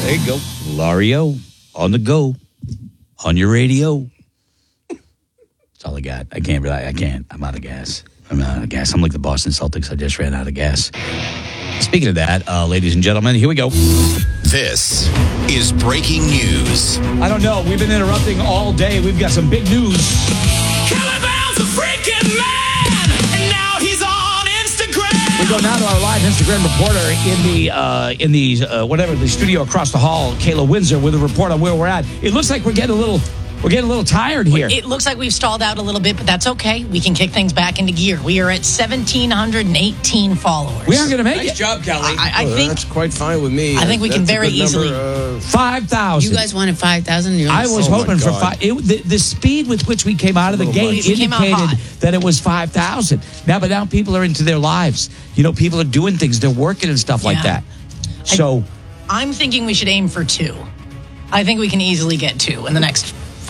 There you go. Lario on the go. On your radio. That's all I got. I can't. I'm out of gas. I'm like the Boston Celtics. I just ran out of gas. Speaking of that, ladies and gentlemen, here we go. This is breaking news. I don't know. We've been interrupting all day. We've got some big news. Kelly Brown's a freaking man, and now he's on Instagram. We go now to our live Instagram reporter in the studio across the hall, Kayla Windsor, with a report on where we're at. It looks like we're getting a little tired here. It looks like we've stalled out a little bit, but that's okay. We can kick things back into gear. We are at 1,718 followers. We aren't going to make Nice it. job, Kelly. I think that's quite fine with me. I think we can That's a very good number. easily- 5,000. You guys wanted 5,000? I was Oh, my hoping for God. 5. The speed with which we came out of the gate We came out indicated hot. that it was 5,000. But now people are into their lives. People are doing things. They're working and stuff like Yeah. that. So I'm thinking we should aim for 2. I think we can easily get 2 in the next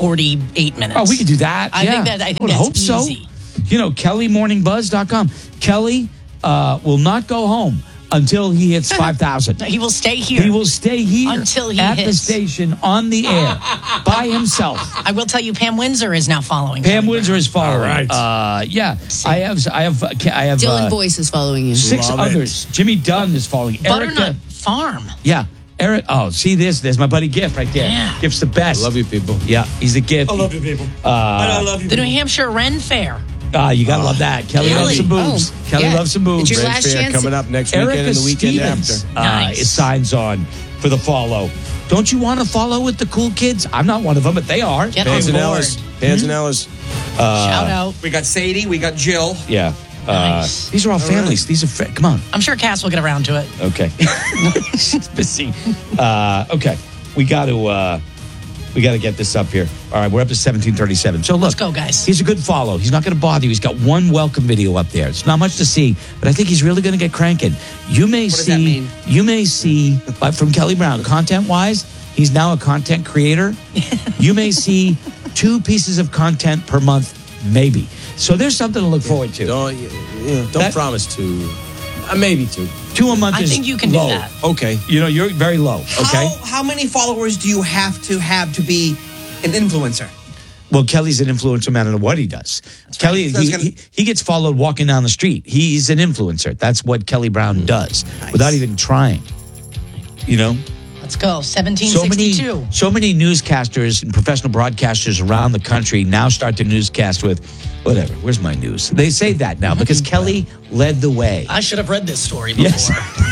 48 minutes. we could do that. I think would that's hope so. easy. KellyMorningBuzz.com. Kelly will not go home until he hits 5,000. He will stay here. He will stay here Until he at the hits. station on the air by himself. I will tell you, Pam Windsor is now following. Pam Kelly Windsor Brown. is following. All right. Yeah. I have. Dylan Boyce is following you. 6 Love it. others. Jimmy Dunn is following. Butternut Farm. Yeah. Eric. Oh, see this? There's my buddy Gift right there. Yeah. Gift's the best. I love you, people. Yeah, he's the Gift. I love you, people. I love you. The New Hampshire Ren Fair. You gotta love that. Kelly loves some boobs. Oh, Kelly yeah. loves some boobs. It's your Red last Fair chance. coming up next weekend Erica and the weekend Stevens after. Nice. it signs on for the follow. Don't you want to follow with the cool kids? I'm not one of them, but they are. Get Pans on and board. Ellis. Pans and Ellis. Shout out. We got Sadie. We got Jill. Yeah. Nice. These are all families. These are come on. I'm sure Cass will get around to it. Okay. She's busy. Okay. We got to get this up here. All right, we're up to 1737. So look, Let's go, guys. He's a good follow. He's not going to bother you. He's got one welcome video up there. It's not much to see, but I think he's really going to get cranking. You may does that mean? see from Kelly Brown, content-wise, he's now a content creator. You may see 2 pieces of content per month, maybe. So there's something to look forward to. Don't promise to. Maybe 2. 2 a month I is think you can low. do that. Okay. You're very low, okay? How many followers do you have to be an influencer? Well, Kelly's an influencer no matter what he does. Kelly, So it's he gets followed walking down the street. He's an influencer. That's what Kelly Brown does without even trying. Let's go. 1762. So many newscasters and professional broadcasters around the country now start their newscast with, whatever, where's my news? They say that now because Kelly led the way. I should have read this story before. Yes.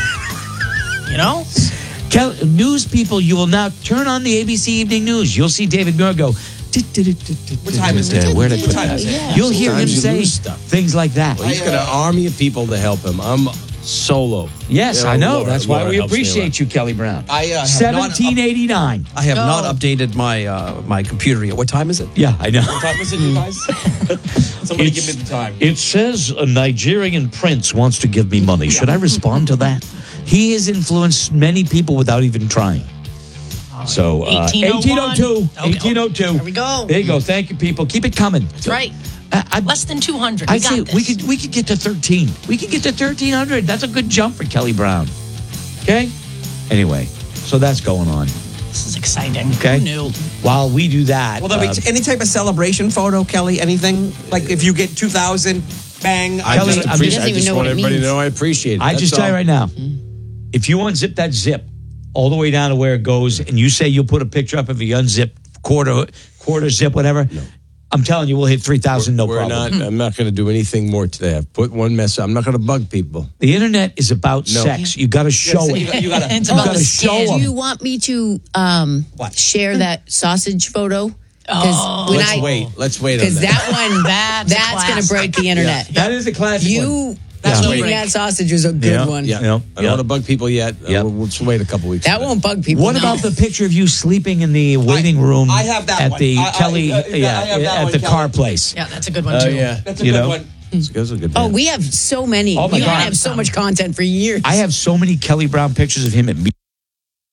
News people, you will now turn on the ABC Evening News. You'll see David Muir go, what time is it? Where did I put What time that? is it? You'll hear him Sometimes you say lose stuff. things like that. Well, he's got an army of people to help him. I'm solo. Yes, Yeah, I know. Laura- That's why Laura we helps me a lot. appreciate you, Kelly Brown. I have 1789. I have not Go. updated my computer yet. What time is it? Yeah, I know. Time is it, you guys? Somebody give me the time. It says a Nigerian prince wants to give me money. Should I respond to that? He has influenced many people without even trying. So, 1802. 1802. There we go. There you go. Thank you, people. Keep it coming. That's right. Less than 200. I'd say got this. we could get to 13. We could get to 1,300. That's a good jump for Kelly Brown. Okay? Anyway, so that's going on. This is exciting. Okay. Who knew? While we do that, Will there be any type of celebration photo, Kelly? Anything? Like if you get 2,000, bang. I Kelly, just, I'm appreciate, doesn't I even just know want what it everybody to means. know I appreciate it. I just That's tell you all. right now, if you unzip that zip all the way down to where it goes, and you say you'll put a picture up of a unzip quarter zip, whatever, I'm telling you, we'll hit 3,000, no problem. I'm not going to do anything more today. I've put one mess. I'm not going to bug people. The internet is about No. sex. You got to show it. You gotta. It's You about gotta the show skin. them. Do you want me to share that sausage photo? Oh. Because Let's wait on Because that. that one, That's a that's going to classic. break the internet. That is a classic one. You That's no eating break. that sausage was a good one. Yeah. You know, I don't want to bug people yet. Yep. We'll just wait a couple weeks. That for won't bug people. What no. about the picture of you sleeping in the waiting room I have that at one. the I Kelly, have that at one, the Kelly. car place? Yeah, that's a good one, Oh, too. yeah. That's a You good know? one. Those are good. Oh, bands. we have so many. Oh, my We're God. gonna have so much content for years. I have so many Kelly Brown pictures of him at